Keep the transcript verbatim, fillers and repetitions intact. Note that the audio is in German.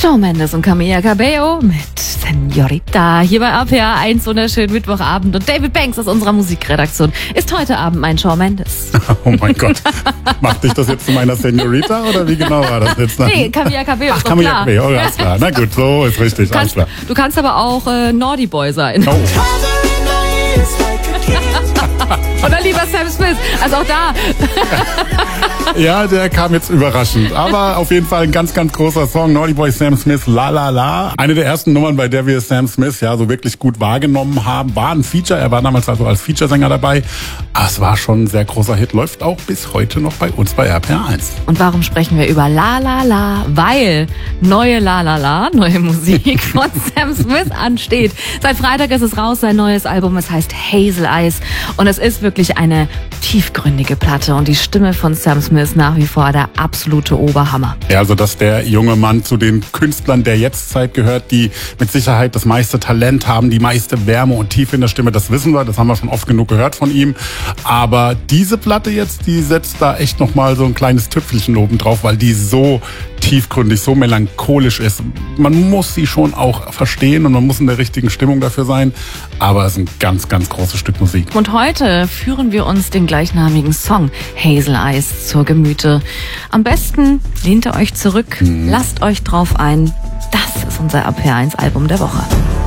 Shawn Mendes und Camila Cabello mit Senorita. Hier bei A P H eins, wunderschönen Mittwochabend. Und David Banks aus unserer Musikredaktion ist heute Abend mein Shawn Mendes. Oh mein Gott. Macht dich das jetzt zu meiner Senorita oder wie genau war das jetzt? Nee, Camila Cabello. Ach, ist doch Camila klar. Cabello, oh, alles klar. Na gut, so ist richtig, Du kannst, alles klar. du kannst aber auch äh, Naughty Boy sein. Oh. Oder lieber Sam Smith. Also auch da. Ja, der kam jetzt überraschend. Aber auf jeden Fall ein ganz, ganz großer Song. Naughty Boy, Sam Smith, La La La. Eine der ersten Nummern, bei der wir Sam Smith ja so wirklich gut wahrgenommen haben, war ein Feature. Er war damals also als Featuresänger dabei. Aber es war schon ein sehr großer Hit. Läuft auch bis heute noch bei uns bei R P R eins. Und warum sprechen wir über La La La? Weil neue La La La, neue Musik von Sam Smith ansteht. Seit Freitag ist es raus, sein neues Album. Es heißt Hazel Eyes. Und es ist wirklich eine tiefgründige Platte. Und die Stimme von Sam Smith ist nach wie vor der absolute Oberhammer. Ja, also dass der junge Mann zu den Künstlern der Jetztzeit gehört, die mit Sicherheit das meiste Talent haben, die meiste Wärme und Tiefe in der Stimme, das wissen wir, das haben wir schon oft genug gehört von ihm. Aber diese Platte jetzt, die setzt da echt nochmal so ein kleines Tüpfelchen oben drauf, weil die so tiefgründig, so melancholisch ist. Man muss sie schon auch verstehen und man muss in der richtigen Stimmung dafür sein. Aber es ist ein ganz, ganz großes Stück Musik. Und heute führen wir uns den gleichnamigen Song Hazel Eyes zur Gemüte. Am besten lehnt ihr euch zurück, hm. lasst euch drauf ein. Das ist unser A P H eins Album der Woche.